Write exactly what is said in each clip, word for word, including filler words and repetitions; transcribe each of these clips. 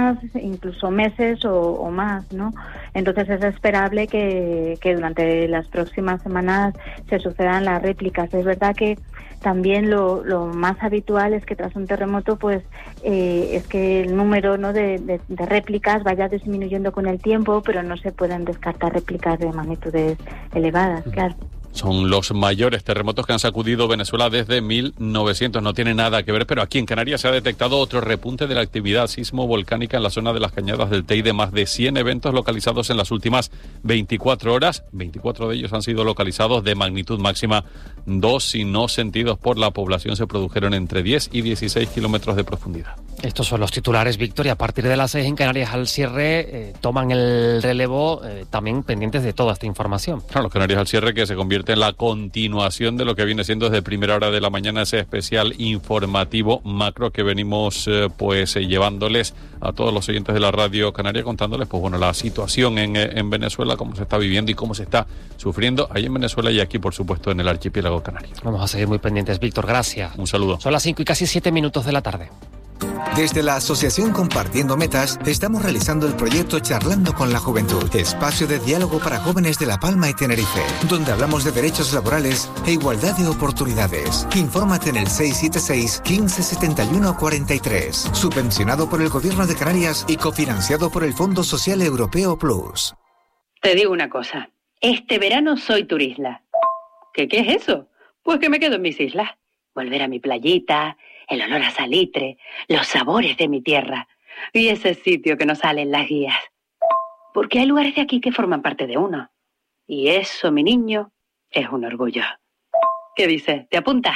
semanas, incluso meses o, o más, ¿no? Entonces es esperable que, que durante las próximas semanas se sucedan las réplicas. Es verdad que también lo, lo más habitual es que tras un terremoto, pues eh, es que el número, ¿no?, de, de, de réplicas vaya disminuyendo con el tiempo, pero no se pueden descartar réplicas de magnitudes elevadas, claro. Son los mayores terremotos que han sacudido Venezuela desde mil novecientos. No tiene nada que ver, pero aquí en Canarias se ha detectado otro repunte de la actividad sismo-volcánica en la zona de las Cañadas del Teide. Más de cien eventos localizados en las últimas veinticuatro horas. veinticuatro de ellos han sido localizados de magnitud máxima dos y no sentidos por la población. Se produjeron entre diez y dieciséis kilómetros de profundidad. Estos son los titulares, Víctor, y a partir de las seis en Canarias al cierre eh, toman el relevo eh, también pendientes de toda esta información. Claro, los Canarias al cierre, que se convierte en la continuación de lo que viene siendo desde primera hora de la mañana ese especial informativo macro que venimos eh, pues eh, llevándoles a todos los oyentes de la radio canaria, contándoles pues bueno la situación en, en Venezuela, cómo se está viviendo y cómo se está sufriendo ahí en Venezuela y aquí, por supuesto, en el archipiélago canario. Vamos a seguir muy pendientes, Víctor, gracias. Un saludo. Son las cinco y casi siete minutos de la tarde. Desde la Asociación Compartiendo Metas estamos realizando el proyecto Charlando con la Juventud, espacio de diálogo para jóvenes de La Palma y Tenerife, donde hablamos de derechos laborales e igualdad de oportunidades. Infórmate en el seis siete seis, quince setenta y uno cuarenta y tres, subvencionado por el Gobierno de Canarias y cofinanciado por el Fondo Social Europeo Plus. Te digo una cosa, este verano soy turisla. ¿Qué, qué es eso? Pues que me quedo en mis islas, volver a mi playita, el olor a salitre, los sabores de mi tierra y ese sitio que nos sale en las guías. Porque hay lugares de aquí que forman parte de uno. Y eso, mi niño, es un orgullo. ¿Qué dices? ¿Te apuntas?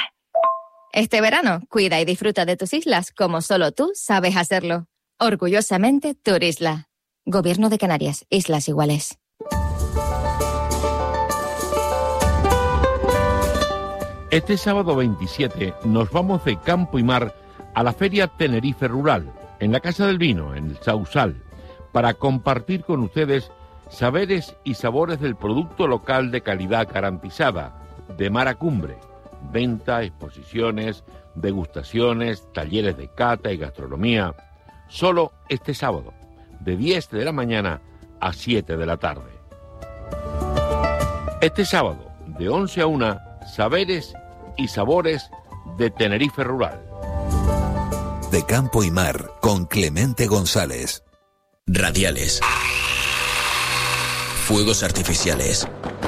Este verano, cuida y disfruta de tus islas como solo tú sabes hacerlo. Orgullosamente, Turisla. Gobierno de Canarias, Islas Iguales. Este sábado veintisiete nos vamos de campo y mar a la Feria Tenerife Rural, en la Casa del Vino, en el Sausal, para compartir con ustedes saberes y sabores del producto local de calidad garantizada, de mar a cumbre. Venta, exposiciones, degustaciones, talleres de cata y gastronomía. Solo este sábado, de diez de la mañana a siete de la tarde. Este sábado, de once a una, saberes y sabores de Tenerife Rural. De campo y mar, con Clemente González. Radiales. Fuegos artificiales.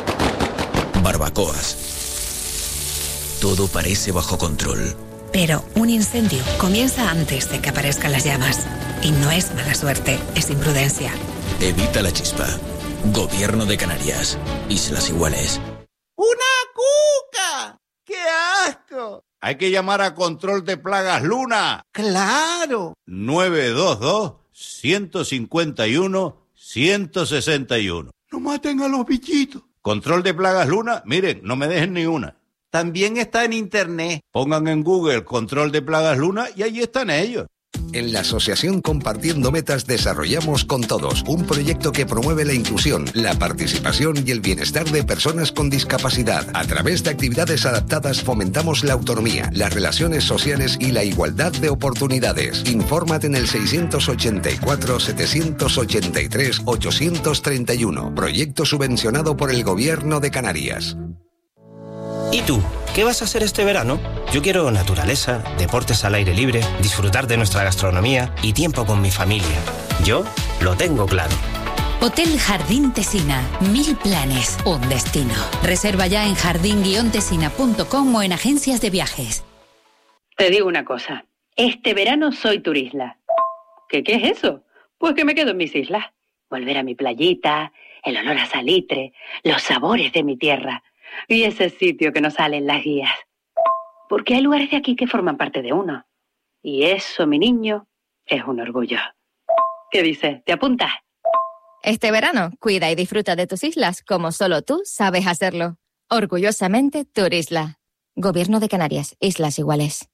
Barbacoas. Todo parece bajo control. Pero un incendio comienza antes de que aparezcan las llamas. Y no es mala suerte, es imprudencia. Evita la chispa. Gobierno de Canarias. Islas Iguales. ¡Una cuca! ¡Qué asco! Hay que llamar a Control de Plagas Luna. ¡Claro! nueve dos dos, uno cinco uno, uno seis uno. ¡No maten a los bichitos! Control de Plagas Luna, miren, no me dejen ni una. También está en internet. Pongan en Google Control de Plagas Luna y allí están ellos. En la Asociación Compartiendo Metas desarrollamos Con Todos, un proyecto que promueve la inclusión, la participación y el bienestar de personas con discapacidad. A través de actividades adaptadas fomentamos la autonomía, las relaciones sociales y la igualdad de oportunidades. Infórmate en el seiscientos ochenta y cuatro, setecientos ochenta y tres, ochocientos treinta y uno. Proyecto subvencionado por el Gobierno de Canarias. ¿Y tú? ¿Qué vas a hacer este verano? Yo quiero naturaleza, deportes al aire libre, disfrutar de nuestra gastronomía y tiempo con mi familia. Yo lo tengo claro. Hotel Jardín Tesina. Mil planes, un destino. Reserva ya en jardín guion tesina punto com o en agencias de viajes. Te digo una cosa. Este verano soy turisla. ¿Qué, qué es eso? Pues que me quedo en mis islas. Volver a mi playita, el olor a salitre, los sabores de mi tierra y ese sitio que nos sale en las guías. Porque hay lugares de aquí que forman parte de uno. Y eso, mi niño, es un orgullo. ¿Qué dices? ¿Te apuntas? Este verano, cuida y disfruta de tus islas como solo tú sabes hacerlo. Orgullosamente, Turisla. Gobierno de Canarias, Islas Iguales.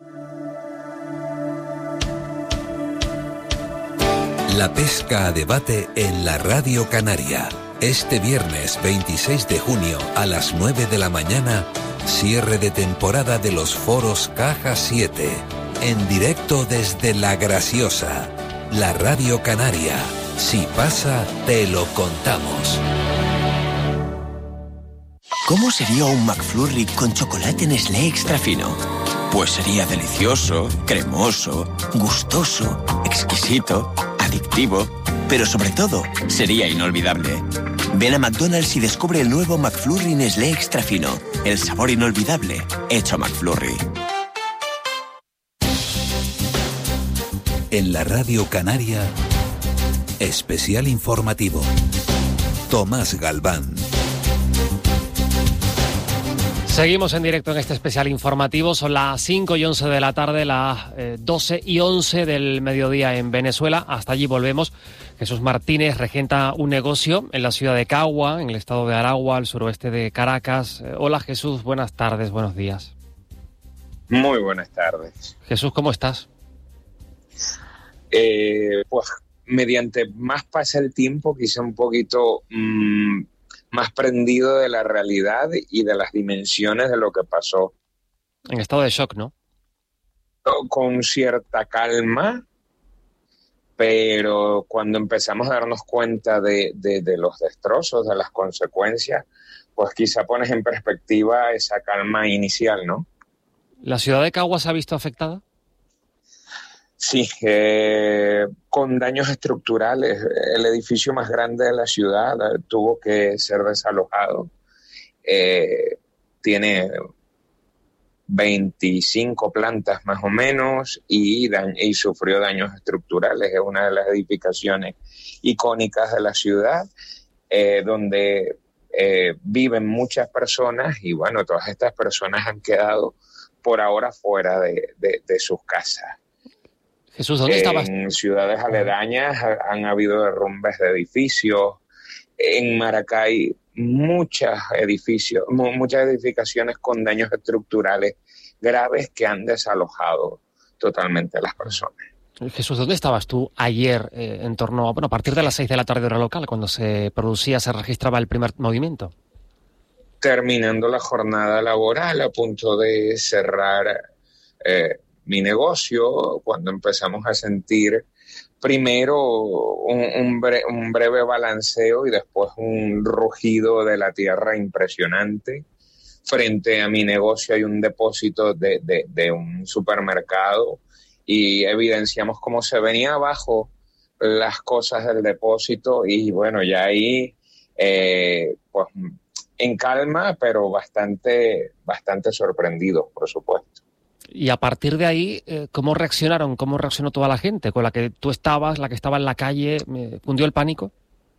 La pesca a debate en la Radio Canaria. Este viernes veintiséis de junio a las nueve de la mañana, cierre de temporada de los foros Caja siete, en directo desde La Graciosa. la Radio Canaria. Si pasa, te lo contamos. ¿Cómo sería un McFlurry con chocolate Nestlé extra fino? Pues sería delicioso, cremoso, gustoso, exquisito, adictivo, pero sobre todo, sería inolvidable. Ven a McDonald's y descubre el nuevo McFlurry Nestlé extra fino. El sabor inolvidable, hecho McFlurry. En la Radio Canaria, especial informativo. Tomás Galván. Seguimos en directo en este especial informativo. Son las cinco y once de la tarde, las eh, doce y once del mediodía en Venezuela. Hasta allí volvemos. Jesús Martínez regenta un negocio en la ciudad de Cagua, en el estado de Aragua, al suroeste de Caracas. Eh, hola Jesús, buenas tardes, buenos días. Muy buenas tardes. Jesús, ¿cómo estás? Eh, pues mediante más pasa el tiempo, quizá un poquito... Mmm, más prendido de la realidad y de las dimensiones de lo que pasó. En estado de shock, ¿no? Con cierta calma, pero cuando empezamos a darnos cuenta de, de, de los destrozos, de las consecuencias, pues quizá pones en perspectiva esa calma inicial, ¿no? ¿La ciudad de Cagua se ha visto afectada? Sí, eh, con daños estructurales. El edificio más grande de la ciudad eh, tuvo que ser desalojado. Eh, tiene veinticinco plantas más o menos y, da- y sufrió daños estructurales. Es una de las edificaciones icónicas de la ciudad, eh, donde eh, viven muchas personas y bueno, todas estas personas han quedado por ahora fuera de, de, de sus casas. Jesús, ¿dónde estabas? En ciudades aledañas han habido derrumbes de edificios. En Maracay, muchos edificios, muchas edificaciones con daños estructurales graves que han desalojado totalmente a las personas. Jesús, ¿dónde estabas tú ayer eh, en torno a, bueno, a partir de las seis de la tarde hora local, cuando se producía, se registraba el primer movimiento? Terminando la jornada laboral, a punto de cerrar eh, mi negocio, cuando empezamos a sentir primero un, un, bre- un breve balanceo y después un rugido de la tierra impresionante. Frente a mi negocio hay un depósito de, de, de un supermercado y evidenciamos cómo se venía abajo las cosas del depósito y bueno, ya ahí eh, pues en calma, pero bastante, bastante sorprendidos, por supuesto. Y a partir de ahí, eh, ¿cómo reaccionaron? ¿Cómo reaccionó toda la gente? ¿Con la que tú estabas, la que estaba en la calle? ¿Me cundió el pánico?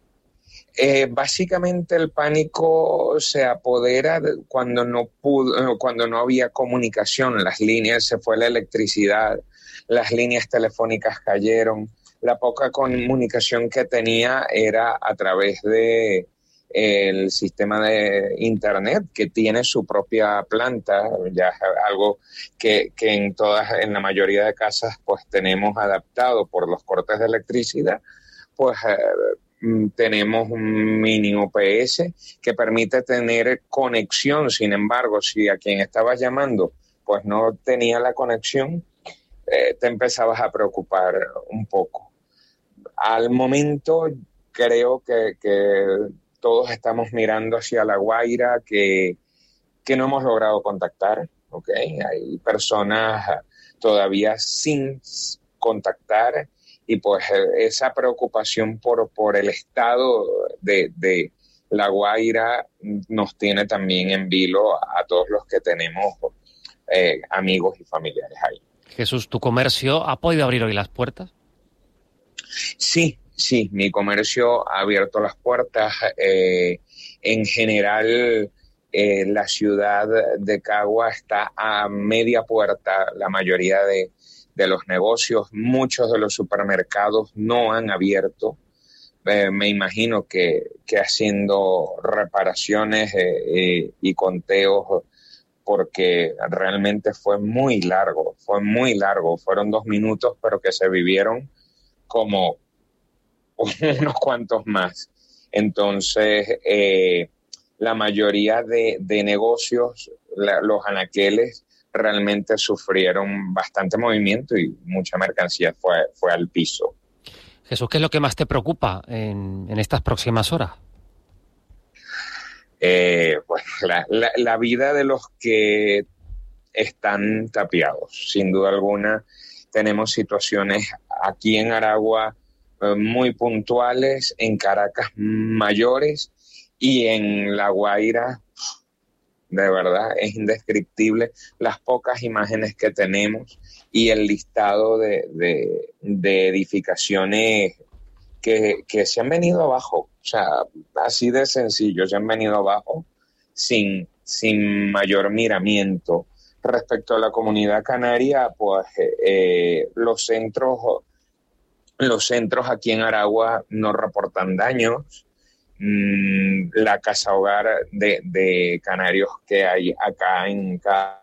Eh, básicamente el pánico se apodera de cuando no pudo, cuando no había comunicación. Las líneas, se fue la electricidad, las líneas telefónicas cayeron. La poca comunicación que tenía era a través de el sistema de internet, que tiene su propia planta, ya es algo que, que en todas, en la mayoría de casas pues tenemos adaptado por los cortes de electricidad, pues eh, tenemos un mini U P S que permite tener conexión. Sin embargo, si a quien estabas llamando pues no tenía la conexión, eh, te empezabas a preocupar un poco. Al momento creo que, que todos estamos mirando hacia La Guaira, que, que no hemos logrado contactar, ¿ok? Hay personas todavía sin contactar y pues esa preocupación por, por el estado de, de La Guaira nos tiene también en vilo a, a todos los que tenemos eh, amigos y familiares ahí. Jesús, ¿tu comercio ha podido abrir hoy las puertas? Sí. Sí, mi comercio ha abierto las puertas. Eh, en general, eh, la ciudad de Cagua está a media puerta, la mayoría de, de los negocios. Muchos de los supermercados no han abierto. Eh, me imagino que, que haciendo reparaciones eh, eh, y conteos, porque realmente fue muy largo, fue muy largo. Fueron dos minutos, pero que se vivieron como unos cuantos más. Entonces, eh, la mayoría de, de negocios, la, los anaqueles, realmente sufrieron bastante movimiento y mucha mercancía fue, fue al piso. Jesús, ¿qué es lo que más te preocupa en, en estas próximas horas? Eh, pues la, la, la vida de los que están tapiados. Sin duda alguna, tenemos situaciones aquí en Aragua eh, muy puntuales, en Caracas mayores y en La Guaira, de verdad, es indescriptible las pocas imágenes que tenemos y el listado de, de, de edificaciones que, que se han venido abajo. O sea, así de sencillo, se han venido abajo sin, sin mayor miramiento. Respecto a la comunidad canaria, pues eh, los centros, los centros aquí en Aragua no reportan daños. Mm, la casa hogar de, de canarios que hay acá en cada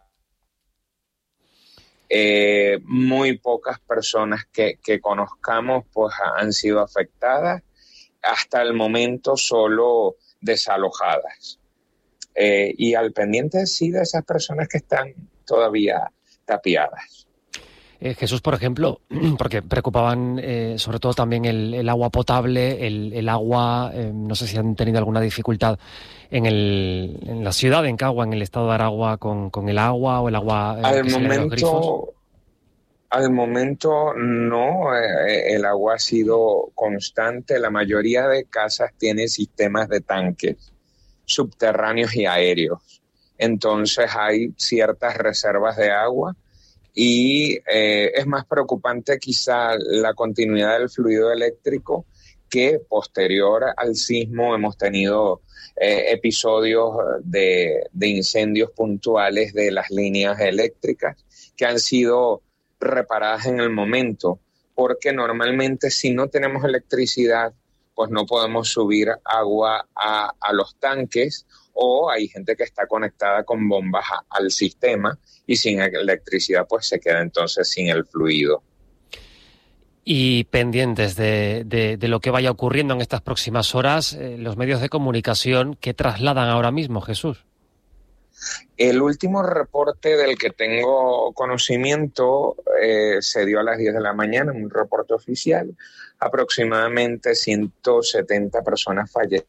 eh, muy pocas personas que, que conozcamos pues han sido afectadas. Hasta el momento solo desalojadas. Eh, y al pendiente sí de esas personas que están todavía tapiadas. Eh, Jesús, por ejemplo, porque preocupaban eh, sobre todo también el, el agua potable, el, el agua, eh, no sé si han tenido alguna dificultad en, el, en la ciudad de Encagua, en el estado de Aragua, con, con el agua o el agua eh, al que sale de los grifos. momento Al momento no, eh, el agua ha sido constante. La mayoría de casas tiene sistemas de tanques subterráneos y aéreos. Entonces hay ciertas reservas de agua y eh, es más preocupante quizá la continuidad del fluido eléctrico, que posterior al sismo hemos tenido eh, episodios de, de incendios puntuales de las líneas eléctricas que han sido reparadas en el momento, porque normalmente si no tenemos electricidad, pues no podemos subir agua a, a los tanques, o hay gente que está conectada con bombas a, al sistema y sin electricidad pues se queda entonces sin el fluido. Y pendientes de, de, de lo que vaya ocurriendo en estas próximas horas, eh, los medios de comunicación, ¿qué trasladan ahora mismo, Jesús? El último reporte del que tengo conocimiento eh, se dio a las diez de la mañana, un reporte oficial. Aproximadamente ciento setenta personas fallecieron,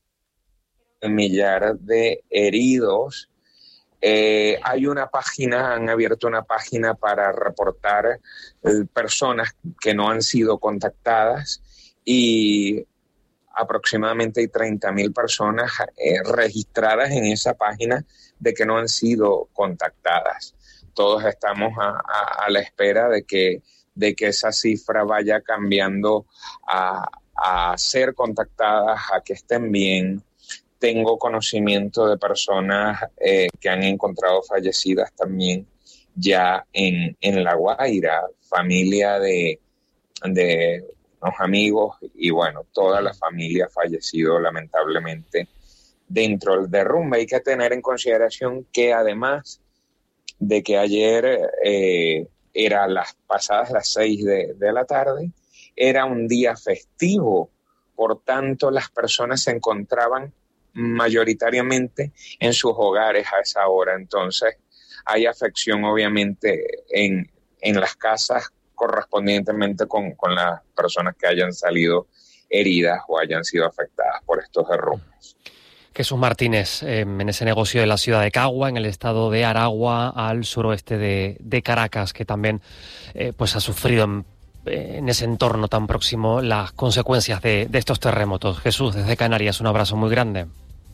un millar de heridos. Eh, hay una página, han abierto una página para reportar eh, personas que no han sido contactadas y aproximadamente hay treinta mil personas eh, registradas en esa página de que no han sido contactadas. Todos estamos a, a, a la espera de que, de que esa cifra vaya cambiando a, a ser contactadas, a que estén bien. Tengo conocimiento de personas eh, que han encontrado fallecidas también ya en, en La Guaira, familia de, de unos amigos y bueno, toda la familia ha fallecido lamentablemente dentro del derrumbe. Hay que tener en consideración que además de que ayer eh, era las pasadas las seis de, de la tarde, era un día festivo, por tanto las personas se encontraban mayoritariamente en sus hogares a esa hora. Entonces hay afección obviamente en, en las casas correspondientemente con, con las personas que hayan salido heridas o hayan sido afectadas por estos derrumbes. Jesús Martínez, eh, en ese negocio de la ciudad de Cagua, en el estado de Aragua, al suroeste de, de Caracas, que también eh, pues ha sufrido en, en ese entorno tan próximo las consecuencias de, de estos terremotos. Jesús, desde Canarias, un abrazo muy grande.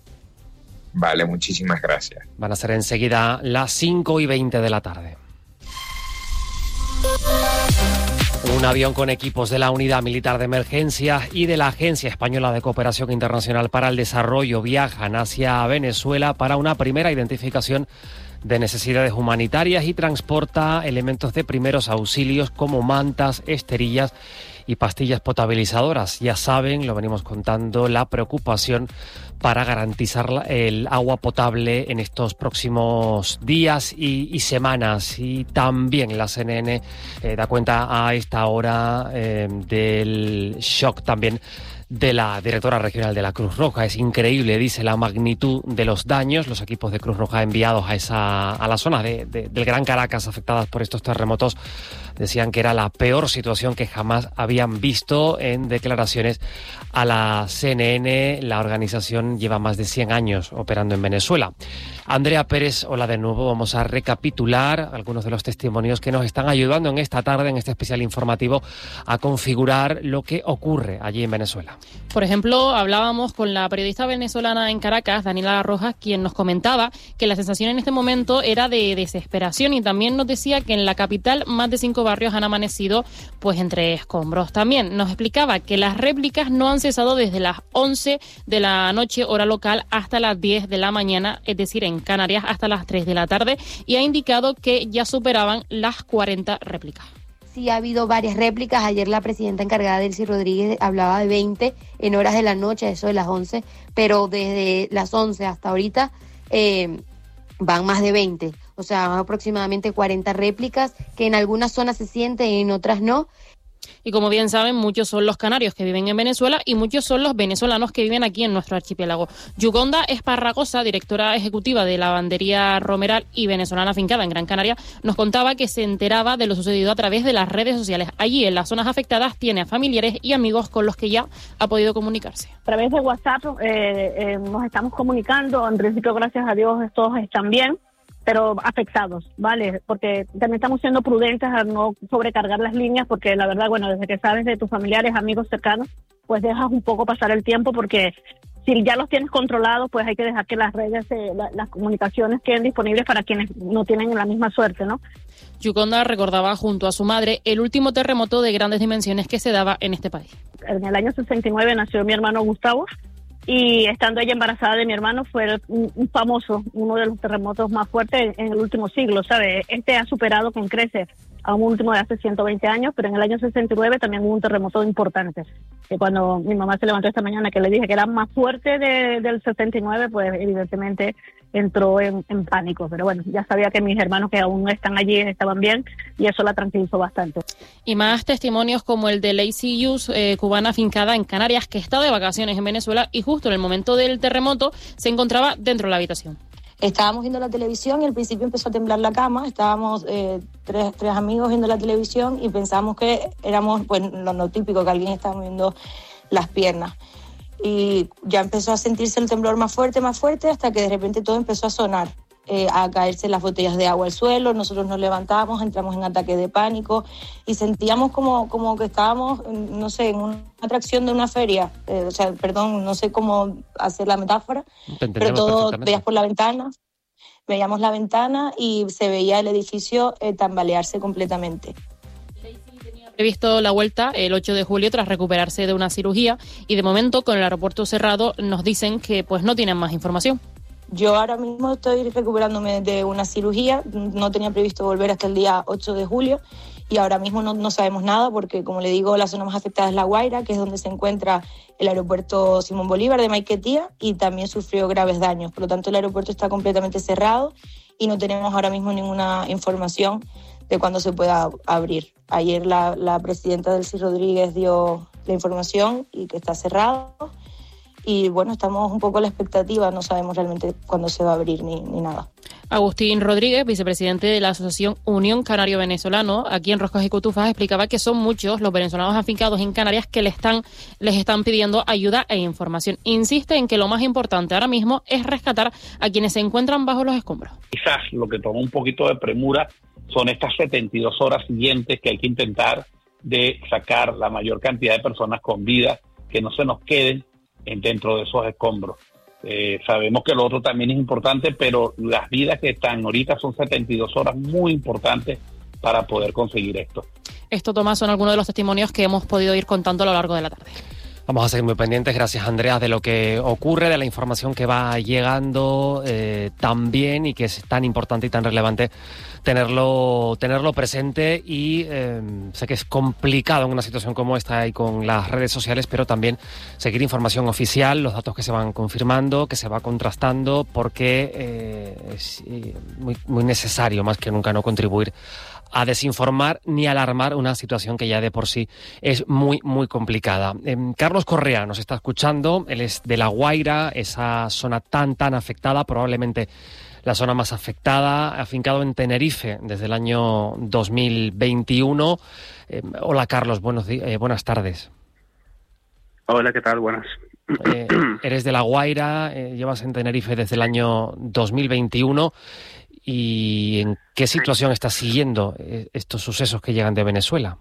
Vale, muchísimas gracias. Van a ser enseguida las cinco y veinte de la tarde. Un avión con equipos de la Unidad Militar de Emergencias y de la Agencia Española de Cooperación Internacional para el Desarrollo viajan hacia Venezuela para una primera identificación de necesidades humanitarias y transporta elementos de primeros auxilios como mantas, esterillas y pastillas potabilizadoras. Ya saben, lo venimos contando, la preocupación para garantizar el agua potable en estos próximos días y, y semanas. Y también la C N N eh, da cuenta a esta hora eh, del shock también de la directora regional de la Cruz Roja. Es increíble, dice, la magnitud de los daños. Los equipos de Cruz Roja enviados a esa a la zona de, de, del Gran Caracas afectadas por estos terremotos decían que era la peor situación que jamás habían visto en declaraciones a la C N N. La organización lleva más de cien años operando en Venezuela. Andrea Pérez, hola de nuevo. Vamos a recapitular algunos de los testimonios que nos están ayudando en esta tarde, en este especial informativo, a configurar lo que ocurre allí en Venezuela. Por ejemplo, hablábamos con la periodista venezolana en Caracas, Daniela Rojas, quien nos comentaba que la sensación en este momento era de desesperación, y también nos decía que en la capital más de cinco barrios han amanecido pues entre escombros. También nos explicaba que las réplicas no han cesado desde las once de la noche hora local hasta las diez de la mañana, es decir, en Canarias hasta las tres de la tarde, y ha indicado que ya superaban las cuarenta réplicas. Sí, ha habido varias réplicas. Ayer la presidenta encargada, Delcy Rodríguez, hablaba de veinte en horas de la noche, eso de las once, pero desde las once hasta ahorita eh, van más de veinte, o sea, aproximadamente cuarenta réplicas, que en algunas zonas se sienten y en otras no. Y como bien saben, muchos son los canarios que viven en Venezuela y muchos son los venezolanos que viven aquí en nuestro archipiélago. Yuconda Esparragosa, directora ejecutiva de Lavandería Romeral y venezolana afincada en Gran Canaria, nos contaba que se enteraba de lo sucedido a través de las redes sociales. Allí, en las zonas afectadas, tiene a familiares y amigos con los que ya ha podido comunicarse. A través de WhatsApp eh, eh, nos estamos comunicando. En principio, gracias a Dios, todos están bien, pero afectados, ¿vale? Porque también estamos siendo prudentes a no sobrecargar las líneas, porque la verdad, bueno, desde que sabes de tus familiares, amigos cercanos, pues dejas un poco pasar el tiempo, porque si ya los tienes controlados, pues hay que dejar que las redes, eh, la, las comunicaciones queden disponibles para quienes no tienen la misma suerte, ¿no? Yuconda recordaba junto a su madre el último terremoto de grandes dimensiones que se daba en este país. En el año sesenta y nueve nació mi hermano Gustavo, y estando ella embarazada de mi hermano fue un, un famoso, uno de los terremotos más fuertes en el último siglo, ¿sabes? Este ha superado con creces a un último de hace ciento veinte años, pero en el año sesenta y nueve también hubo un terremoto importante. Que cuando mi mamá se levantó esta mañana, que le dije que era más fuerte de, del sesenta y nueve, pues evidentemente entró en, en pánico. Pero bueno, ya sabía que mis hermanos que aún están allí estaban bien, y eso la tranquilizó bastante. Y más testimonios como el de Lacey Hughes, eh, cubana afincada en Canarias, que está de vacaciones en Venezuela y justo en el momento del terremoto se encontraba dentro de la habitación. Estábamos viendo la televisión y al principio empezó a temblar la cama. Estábamos eh, tres, tres amigos viendo la televisión y pensamos que éramos, pues, lo no típico, que alguien estaba moviendo las piernas. Y ya empezó a sentirse el temblor más fuerte, más fuerte, hasta que de repente todo empezó a sonar, eh, a caerse las botellas de agua al suelo. Nosotros nos levantamos, entramos en ataque de pánico y sentíamos como, como que estábamos, no sé, en una atracción de una feria. Eh, o sea, perdón, no sé cómo hacer la metáfora, pero todo veías por la ventana, veíamos la ventana y se veía el edificio eh, tambalearse completamente. Previsto la vuelta el ocho de julio tras recuperarse de una cirugía, y de momento con el aeropuerto cerrado nos dicen que pues no tienen más información. Yo ahora mismo estoy recuperándome de una cirugía, no tenía previsto volver hasta el día ocho de julio y ahora mismo no, no sabemos nada porque, como le digo, la zona más afectada es La Guaira, que es donde se encuentra el aeropuerto Simón Bolívar de Maiquetía, y también sufrió graves daños. Por lo tanto, el aeropuerto está completamente cerrado y no tenemos ahora mismo ninguna información de cuándo se pueda abrir. Ayer la, la presidenta Delcy Rodríguez dio la información y que está cerrado. Y bueno, estamos un poco a la expectativa, no sabemos realmente cuándo se va a abrir ni, ni nada. Agustín Rodríguez, vicepresidente de la Asociación Unión Canario Venezolano, aquí en Roscos y Cotufas, explicaba que son muchos los venezolanos afincados en Canarias que le están, les están pidiendo ayuda e información. Insiste en que lo más importante ahora mismo es rescatar a quienes se encuentran bajo los escombros. Quizás lo que toma un poquito de premura son estas setenta y dos horas siguientes que hay que intentar de sacar la mayor cantidad de personas con vida, que no se nos queden dentro de esos escombros. Eh, sabemos que lo otro también es importante, pero las vidas que están ahorita son setenta y dos horas muy importantes para poder conseguir esto. Esto, Tomás, son algunos de los testimonios que hemos podido ir contando a lo largo de la tarde. Vamos a seguir muy pendientes, gracias Andrea, de lo que ocurre, de la información que va llegando eh, también, y que es tan importante y tan relevante tenerlo, tenerlo presente. Y eh, sé que es complicado en una situación como esta y con las redes sociales, pero también seguir información oficial, los datos que se van confirmando, que se va contrastando, porque eh, es muy, muy necesario más que nunca no contribuir a desinformar ni alarmar una situación que ya de por sí es muy, muy complicada. Eh, Carlos Correa nos está escuchando, él es de La Guaira, esa zona tan, tan afectada, probablemente la zona más afectada, afincado en Tenerife desde el año dos mil veintiuno. Eh, hola Carlos, buenos di- eh, buenas tardes. Hola, ¿qué tal? Buenas. Eh, eres de La Guaira, eh, llevas en Tenerife desde el año dos mil veintiuno. ¿Y en qué situación estás siguiendo eh, estos sucesos que llegan de Venezuela?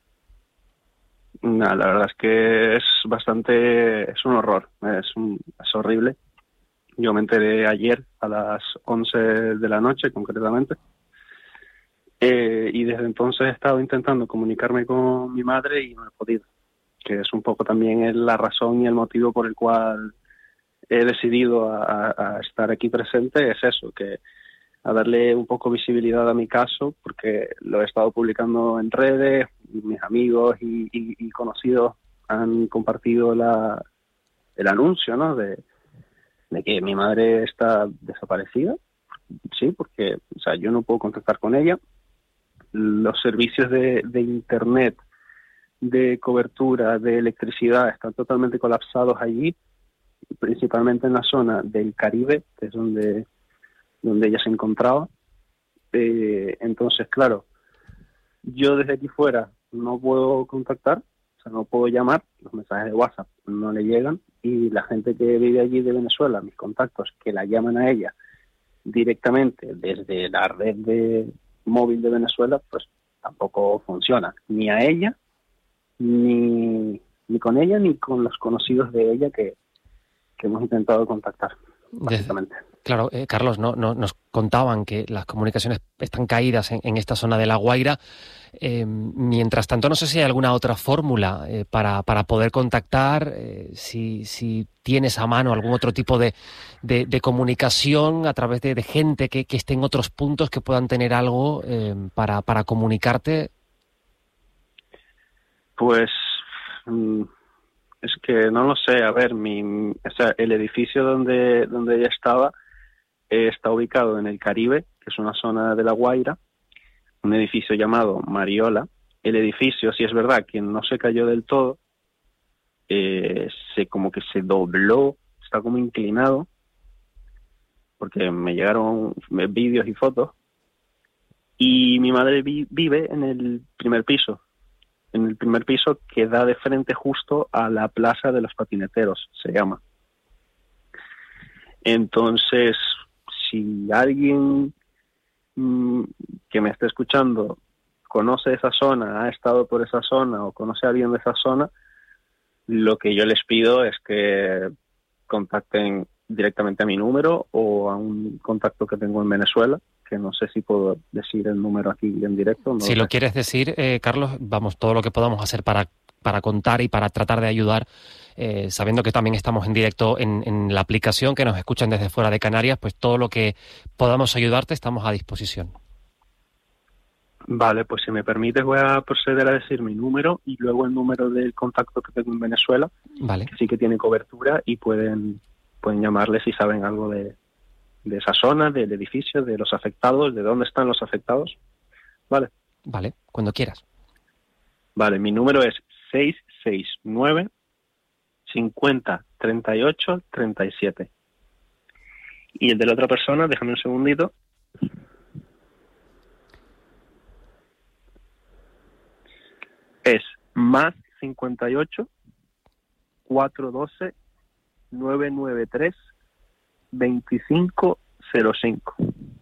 No, la verdad es que es bastante, es un horror, es, un, es horrible. Yo me enteré ayer a las once de la noche, concretamente, eh, y desde entonces he estado intentando comunicarme con mi madre y no he podido, que es un poco también la razón y el motivo por el cual he decidido a, a estar aquí presente, es eso, que a darle un poco visibilidad a mi caso, porque lo he estado publicando en redes, mis amigos y, y, y conocidos han compartido la, el anuncio, ¿no?, de, de que mi madre está desaparecida. Sí, porque o sea, yo no puedo contactar con ella. Los servicios de, de internet, de cobertura, de electricidad están totalmente colapsados allí, principalmente en la zona del Caribe, que es donde donde ella se encontraba. Eh, entonces, claro, yo desde aquí fuera no puedo contactar, o sea, no puedo llamar, los mensajes de WhatsApp no le llegan, y la gente que vive allí de Venezuela, mis contactos, que la llaman a ella directamente desde la red de móvil de Venezuela, pues tampoco funciona, ni a ella, ni, ni con ella, ni con los conocidos de ella que, que hemos intentado contactar, básicamente. Claro, eh, Carlos, no, no, nos contaban que las comunicaciones están caídas en, en esta zona de La Guaira. Eh, mientras tanto, no sé si hay alguna otra fórmula eh, para, para poder contactar, eh, si, si tienes a mano algún otro tipo de, de, de comunicación a través de, de gente que, que esté en otros puntos que puedan tener algo eh, para, para comunicarte. Pues mm, es que no lo sé. A ver, mi, o sea, el edificio donde, donde ella estaba está ubicado en el Caribe, que es una zona de La Guaira, un edificio llamado Mariola. El edificio, si es verdad que no se cayó del todo, eh, se como que se dobló, está como inclinado, porque me llegaron vídeos y fotos, y mi madre vi, vive en el primer piso, en el primer piso que da de frente justo a la Plaza de los Patineteros, se llama. Entonces, si alguien mmm, que me esté escuchando conoce esa zona, ha estado por esa zona o conoce a alguien de esa zona, lo que yo les pido es que contacten directamente a mi número o a un contacto que tengo en Venezuela, que no sé si puedo decir el número aquí en directo. No si lo, lo quieres decir, eh, Carlos, vamos, todo lo que podamos hacer para, para contar y para tratar de ayudar. Eh, sabiendo que también estamos en directo en, en la aplicación, que nos escuchan desde fuera de Canarias, pues todo lo que podamos ayudarte estamos a disposición. Vale, pues si me permites voy a proceder a decir mi número y luego el número del contacto que tengo en Venezuela, vale, que sí que tiene cobertura y pueden, pueden llamarles si saben algo de, de esa zona, del edificio, de los afectados, de dónde están los afectados. Vale. Vale, cuando quieras. Vale, mi número es seis seis nueve cincuenta treinta y ocho treinta y siete. Y el de la otra persona, déjame un segundito. Es más cincuenta y ocho cuatrocientos doce novecientos noventa y tres veinticinco cero cinco.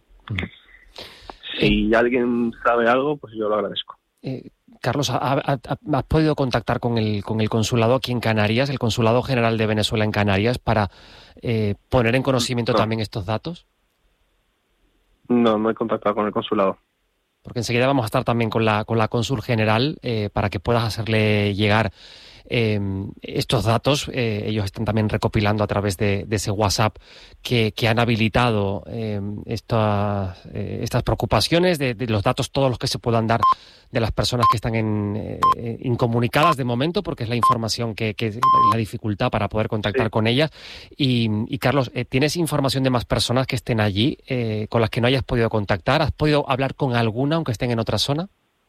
Si eh, alguien sabe algo, pues yo lo agradezco. Eh, Carlos, ¿ha, ha, ¿has podido contactar con el, con el consulado aquí en Canarias, el Consulado General de Venezuela en Canarias, para eh, poner en conocimiento no. también estos datos? No, no he contactado con el consulado. Porque enseguida vamos a estar también con la, con la cónsul general eh, para que puedas hacerle llegar eh, estos datos. Eh, ellos están también recopilando a través de, de ese WhatsApp que, que han habilitado eh, estas, eh, estas preocupaciones de, de los datos, todos los que se puedan dar de las personas que están en, eh, incomunicadas de momento, porque es la información que, que es la dificultad para poder contactar sí. con ellas. Y, y Carlos, eh, ¿tienes información de más personas que estén allí eh, con las que no hayas podido contactar? ¿Has podido hablar con alguna, aunque estén en otra zona?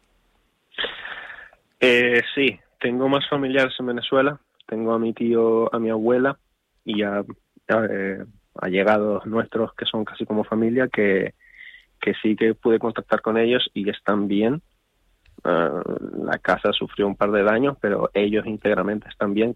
Eh, sí, tengo más familiares en Venezuela. Tengo a mi tío, a mi abuela y a, a, eh, allegados nuestros que son casi como familia, que, que sí que pude contactar con ellos y están bien. Uh, la casa sufrió un par de daños, pero ellos íntegramente están bien,